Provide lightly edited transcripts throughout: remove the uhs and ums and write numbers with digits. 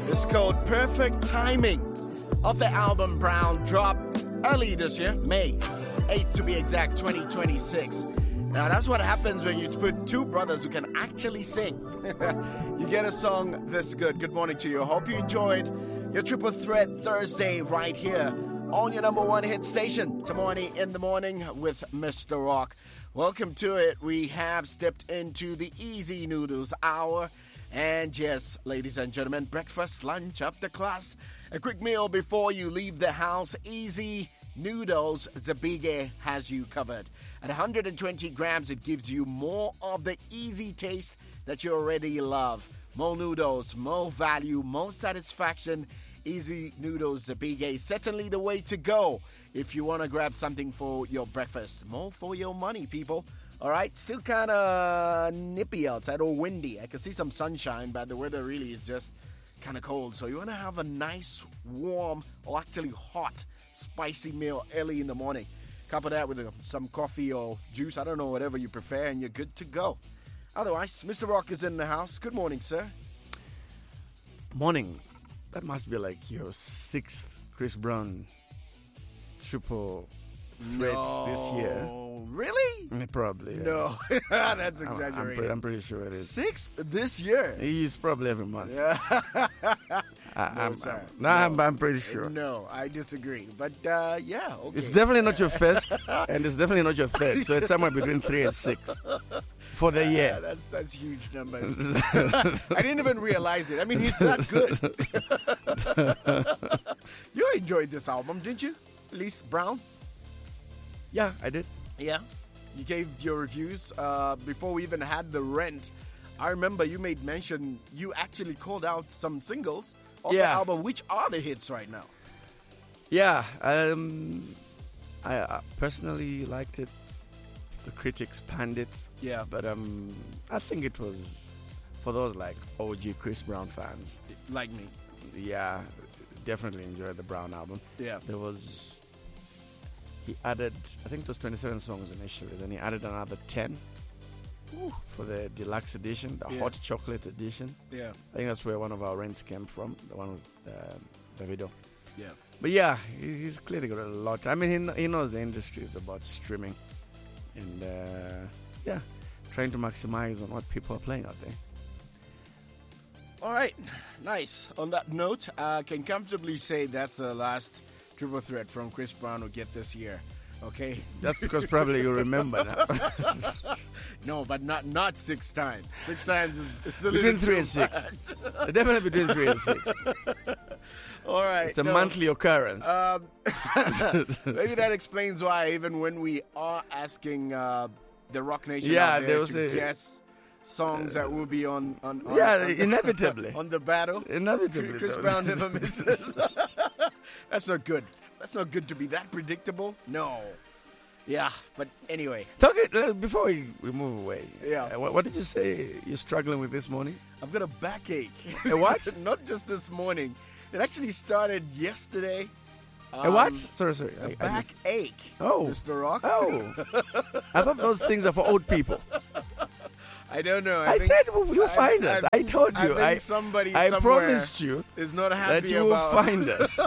It's called Perfect Timing. Off the album Brown, dropped early this year, May 8th to be exact, 2026. Now that's what happens when you put two brothers who can actually sing. You get a song this good. Good morning to you. Hope you enjoyed your Triple Threat Thursday right here on your number one hit station, Tamani in the Morning with Mr. Rock. Welcome to it. We have stepped into the Easy Noodles hour. And yes, ladies and gentlemen, breakfast, lunch, after class, a quick meal before you leave the house. Easy Noodles Zabige has you covered. At 120 grams, it gives you more of the easy taste that you already love. More noodles, more value, more satisfaction. Easy Noodles Zabige, certainly the way to go if you want to grab something for your breakfast. More for your money, people. All right, still kind of nippy outside or windy. I can see some sunshine, but the weather really is just kind of cold. So you want to have a nice, warm, or actually hot, spicy meal early in the morning. Couple that with some coffee or juice. I don't know, whatever you prefer, and you're good to go. Otherwise, Mr. Rock is in the house. Good morning, sir. Morning. That must be like your sixth Chris Brown triple threat this year. Really? Probably. Yeah. No, that's exaggerated. I'm pretty sure it is. Sixth this year? He's probably every month. Yeah. I'm pretty sure. No, I disagree. But yeah, okay. It's definitely not your first, and it's definitely not your third. So it's somewhere between 3 and 6 for the year. That's huge numbers. I didn't even realize it. I mean, he's not good. You enjoyed this album, didn't you? At least Brown? Yeah, I did. Yeah. You gave your reviews before we even had the rent. I remember you made mention, you actually called out some singles of the album. Which are the hits right now? Yeah. I personally liked it. The critics panned it. Yeah. But I think it was for those like OG Chris Brown fans. Like me. Yeah. Definitely enjoyed the Brown album. Yeah. He added, I think it was 27 songs initially. Then he added another 10 for the deluxe edition, the hot chocolate edition. Yeah. I think that's where one of our rents came from, the one with the video. Yeah. But yeah, he's clearly got a lot. I mean, he knows the industry is about streaming. And trying to maximize on what people are playing out there. All right. Nice. On that note, I can comfortably say that's the last triple threat from Chris Brown will get this year. Okay? That's because probably you remember now. No, but not 6 times. 6 times is a between little 3 and 6. Definitely between 3 and 6. All right. It's a monthly occurrence. Maybe that explains why even when we are asking the Rock Nation out there to guess songs that will be on inevitably on the battle. Inevitably, Chris Brown never misses. That's not good. That's not good to be that predictable. No. Yeah, but anyway. Before we move away. Yeah. What did you say you're struggling with this morning? I've got a backache. A what? Not just this morning. It actually started yesterday. A what? Sorry. A backache. Oh. Mr. Rock. Oh. I thought those things are for old people. I don't know. I said you'll find us. I told you. I think somebody I somewhere promised you is not happy that you will find us.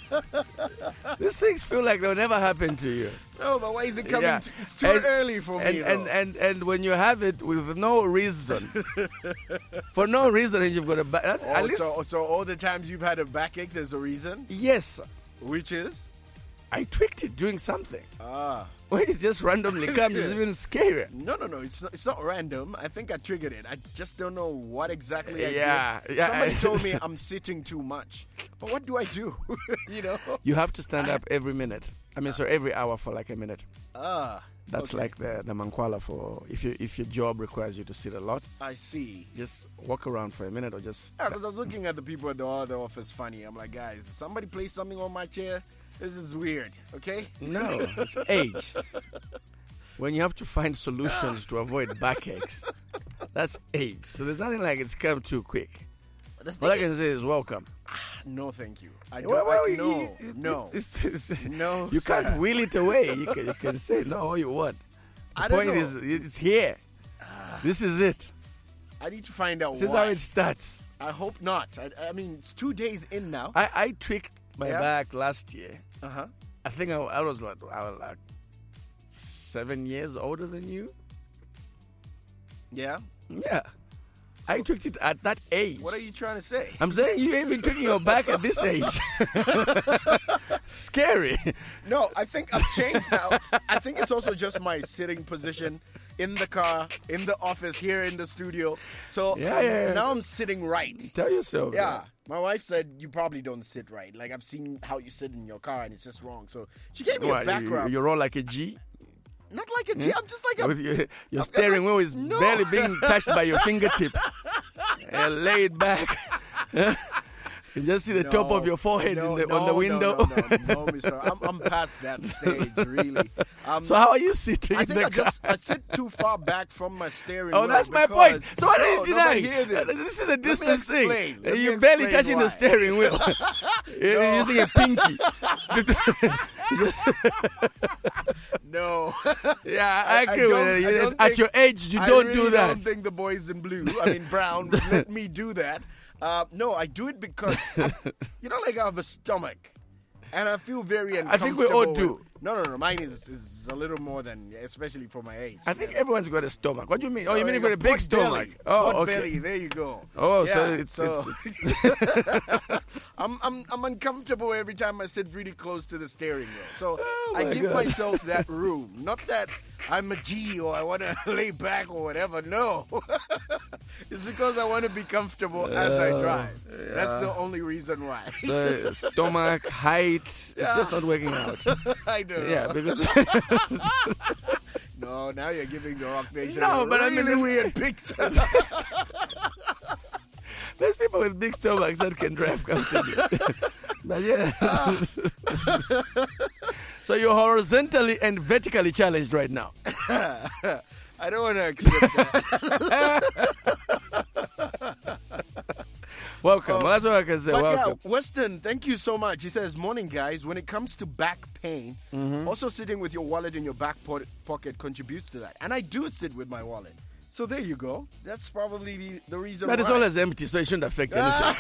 These things feel like they'll never happen to you. No, but why is it coming? Yeah. It's too early for me. And when you have it with no reason, for no reason, and you've got a back. So all the times you've had a backache, there's a reason. Yes, which is I tweaked it doing something. Ah. Well, it just randomly comes. It's even scary. No. It's not random. I think I triggered it. I just don't know what exactly I did. Yeah. Somebody told me I'm sitting too much. But what do I do? You know? You have to stand up every minute. Every hour for like a minute. That's okay. like the mankwala for if your job requires you to sit a lot. I see. Just walk around for a minute or just... Because I was looking at the people at the office funny. I'm like, guys, did somebody place something on my chair? This is weird, okay? No, it's age. When you have to find solutions to avoid backaches, that's age. So there's nothing like it's come too quick. All I can say is welcome. No, thank you. I don't. No. No, you can't wheel it away. You can say no all you want. The point is, it's here. This is it. I need to find out This is how it starts. I hope not. I mean, it's 2 days in now. I tweaked my back last year. Uh-huh. I think I was like 7 years older than you. Yeah? Yeah. I tweaked it at that age. What are you trying to say? I'm saying you ain't been tweaking your back at this age. Scary. No, I think I've changed now. I think it's also just my sitting position in the car, in the office, here in the studio. So now I'm sitting right. Tell yourself. Yeah. Man. My wife said you probably don't sit right. Like, I've seen how you sit in your car and it's just wrong. So she gave me a back rub. You roll like a G? Not like a G. I'm just like a... With your steering wheel is barely being touched by your fingertips. And laid back. You just see the top of your forehead on the window. No, mister. I'm past that stage, really. So how are you sitting I in the think car? I sit too far back from my steering wheel. Oh, that's my point. So why don't you deny? Hear this. This is a distance thing. Let me You're barely explain touching why. the steering wheel. You're using a pinky. No. Yeah, I agree with it. At your age, you don't do that. I don't think the boys in blue, brown, would let me do that. No, I do it because, I have a stomach. And I feel very uncomfortable. I think we all do. No. Mine is a little more than, especially for my age. I think everyone's got a stomach. What do you mean? Oh, you mean you've got a big stomach? Belly. Oh, Pot okay. belly. There you go. Oh, Yeah, so it's I'm uncomfortable every time I sit really close to the steering wheel. So I my give God. myself that room. Not that I'm a G or I want to lay back or whatever. No. It's because I want to be comfortable as I drive. That's the only reason why. so stomach, height, it's just not working out. I don't know. Yeah, because No, now you're giving the Rock Nation No, a but I really mean- weird picture. there's people with big stomachs that can drive comfortably. But yeah. So you're horizontally and vertically challenged right now. I don't want to accept that. Welcome. Well, that's what I can say. But Welcome. yeah, Weston, thank you so much. He says, morning, guys. When it comes to back pain, also sitting with your wallet in your back pocket contributes to that. And I do sit with my wallet. So there you go. That's probably the reason But why. it's always empty, so it shouldn't affect anything.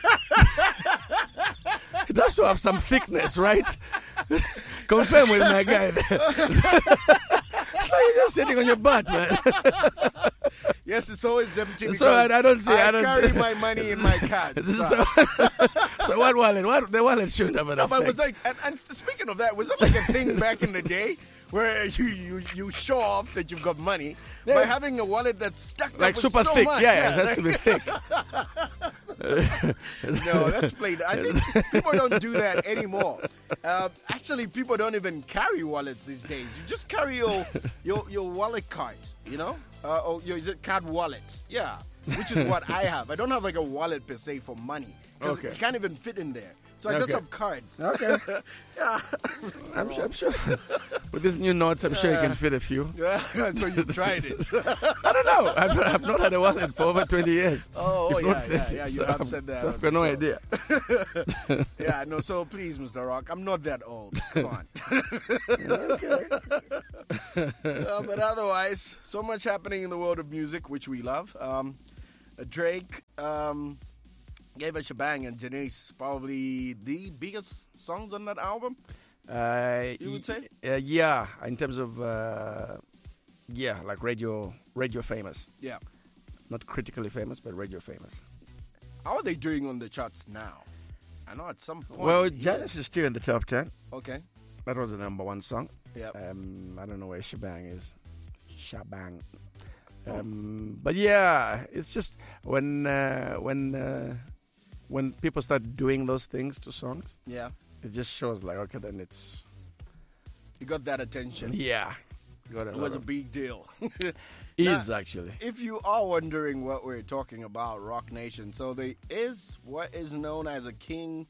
It has to have some thickness, right? Confirm with my guy there. It's like you're just sitting on your butt, man. Yes, it's always empty. So I don't see. I don't carry see. my money in my card. So what wallet? The wallet shouldn't have an But it was effect. like, and speaking of that, was that like a thing back in the day where you show off that you've got money by having a wallet that's stuck Like up with super so thick. much? Yeah, it has to be thick. No, that's played. I think people don't do that anymore. Actually, people don't even carry wallets these days. You just carry your wallet card, or your card wallet. Yeah, which is what I have. I don't have like a wallet per se for money because Okay. it can't even fit in there. So I just have cards. Okay. Yeah. I'm sure. With these new notes, I'm sure you can fit a few. Yeah, so you tried it. I don't know. I've not had a wallet for over 20 years. Oh, If not yeah, 30, you have said that. So I've got no idea. Yeah, no, so please, Mr. Rock, I'm not that old. Come on. Okay. But otherwise, so much happening in the world of music, which we love. Drake gave a shebang, and Janice, probably the biggest songs on that album, you would say? Yeah, in terms of, like radio famous. Yeah. Not critically famous, but radio famous. How are they doing on the charts now? I know at some point. Well, Janice is still in the top 10. Okay. That was the number one song. Yeah. I don't know where Shebang is. Shebang. But yeah, it's just when people start doing those things to songs, Yeah. it just shows like, okay, then it's You got that attention. it It was a big deal. is actually. If you are wondering what we're talking about, Rock Nation, so there is what is known as a King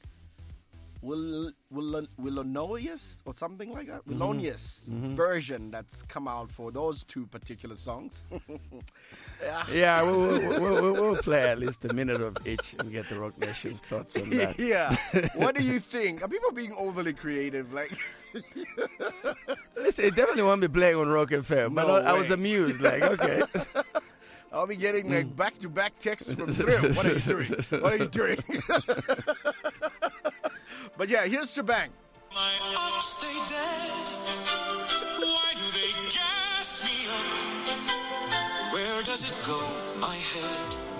Willonius or something like that. Willonius version that's come out for those two particular songs. Yeah, we'll play at least a minute of each and get the Rock Nation's thoughts on that. Yeah. What do you think? Are people being overly creative? Like, Listen, it definitely won't be playing on Rock FM, but No I was way. amused. Like, okay. I'll be getting like back-to-back texts from Thrill. What are you doing? What are you doing? But yeah, here's Shebang. My ups, they dead. Why do they gas me up? Where does it go, my head?